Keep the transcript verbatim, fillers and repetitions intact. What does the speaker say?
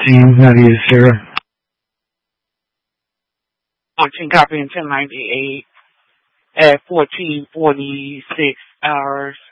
fourteen, that is, sir. fourteen copy in ten ninety-eight at fourteen forty-six hours.